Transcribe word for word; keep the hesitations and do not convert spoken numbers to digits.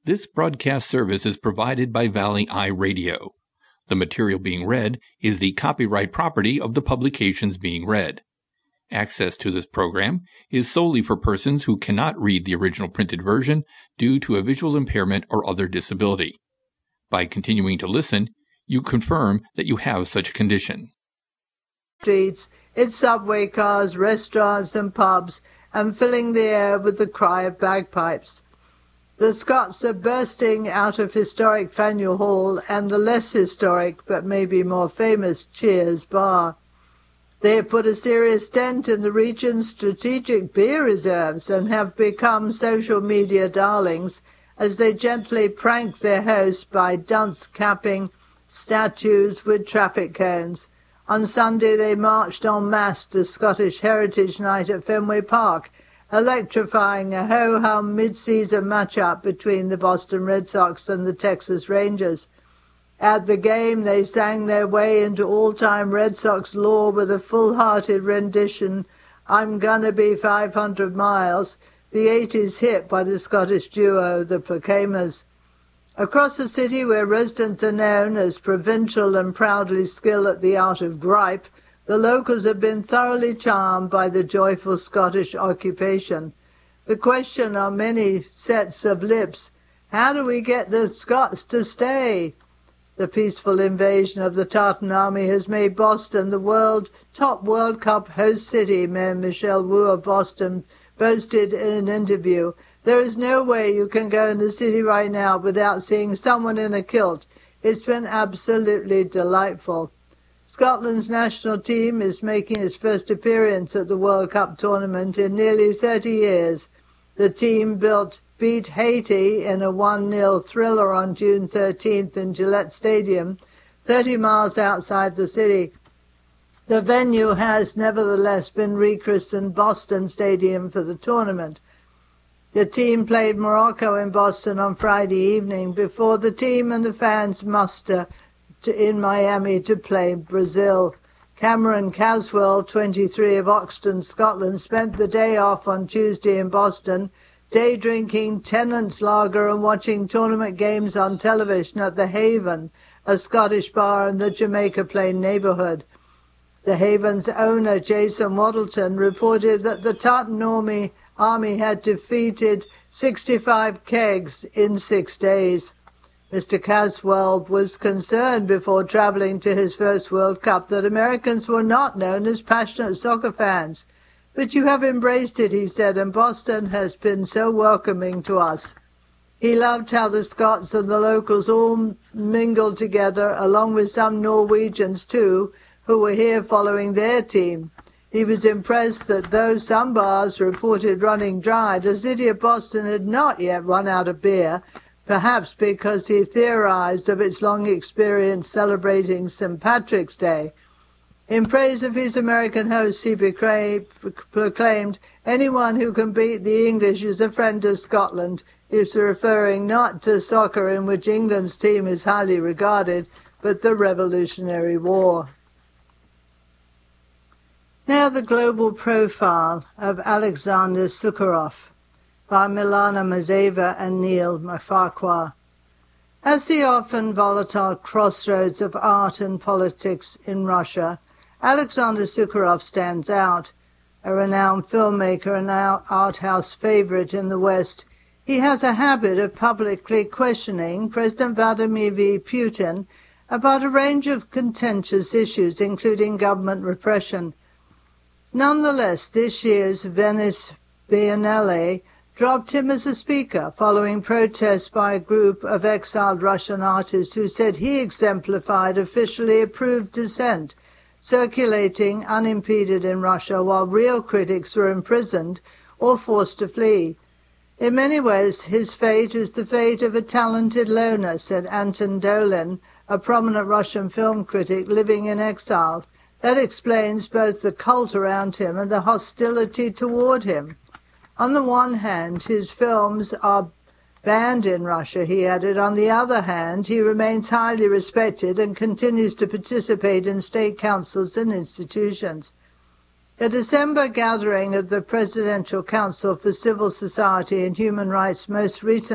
This broadcast service is provided by Valley Eye Radio. The material being read is the copyright property of the publications being read. Access to this program is solely for persons who cannot read the original printed version due to a visual impairment or other disability. By continuing to listen, you confirm that you have such a condition. Streets, its subway cars, restaurants and pubs, and filling the air with the cry of bagpipes. The Scots are bursting out of historic Faneuil Hall and the less historic, but maybe more famous, Cheers Bar. They have put a serious dent in the region's strategic beer reserves and have become social media darlings as they gently prank their host by dunce-capping statues with traffic cones. On Sunday they marched en masse to Scottish Heritage Night at Fenway Park, electrifying a ho-hum mid-season match-up between the Boston Red Sox and the Texas Rangers. At the game, they sang their way into all-time Red Sox lore with a full-hearted rendition, I'm Gonna Be five hundred miles, the eighties hit by the Scottish duo, the Proclaimers. Across the city, where residents are known as provincial and proudly skilled at the art of gripe, the locals have been thoroughly charmed by the joyful Scottish occupation. The question on many sets of lips, how do we get the Scots to stay? The peaceful invasion of the Tartan army has made Boston the world top World Cup host city, Mayor Michelle Wu of Boston boasted in an interview. There is no way you can go in the city right now without seeing someone in a kilt. It's been absolutely delightful. Scotland's national team is making its first appearance at the World Cup tournament in nearly thirty years. The team built beat Haiti in a one nil thriller on June thirteenth in Gillette Stadium, thirty miles outside the city. The venue has nevertheless been rechristened Boston Stadium for the tournament. The team played Morocco in Boston on Friday evening before the team and the fans muster to, in Miami to play Brazil. Cameron Caswell, twenty-three, of Oxton, Scotland, spent the day off on Tuesday in Boston, day drinking Tennant's lager and watching tournament games on television at The Haven, a Scottish bar in the Jamaica Plain neighbourhood. The Haven's owner, Jason Waddleton, reported that the Tartan Army, army had defeated sixty-five kegs in six days. Mister Caswell was concerned before travelling to his first World Cup that Americans were not known as passionate soccer fans. But you have embraced it, he said, and Boston has been so welcoming to us. He loved how the Scots and the locals all mingled together, along with some Norwegians too, who were here following their team. He was impressed that though some bars reported running dry, the city of Boston had not yet run out of beer, perhaps because he theorized of its long experience celebrating Saint Patrick's Day. In praise of his American hosts, he proclaimed, anyone who can beat the English is a friend of Scotland. He was referring not to soccer, in which England's team is highly regarded, but the Revolutionary War. Now the global profile of Alexander Sukharov by Milana Mazeva and Neil Farquhar. As the often volatile crossroads of art and politics in Russia, Alexander Sukharov stands out. A renowned filmmaker and art house favorite in the West, he has a habit of publicly questioning President Vladimir Putin about a range of contentious issues, including government repression. Nonetheless, this year's Venice Biennale dropped him as a speaker following protests by a group of exiled Russian artists who said he exemplified officially approved dissent, circulating unimpeded in Russia while real critics were imprisoned or forced to flee. In many ways, his fate is the fate of a talented loner, said Anton Dolin, a prominent Russian film critic living in exile. That explains both the cult around him and the hostility toward him. On the one hand, his films are banned in Russia, he added. On the other hand, he remains highly respected and continues to participate in state councils and institutions. A December gathering of the Presidential Council for Civil Society and Human Rights most recently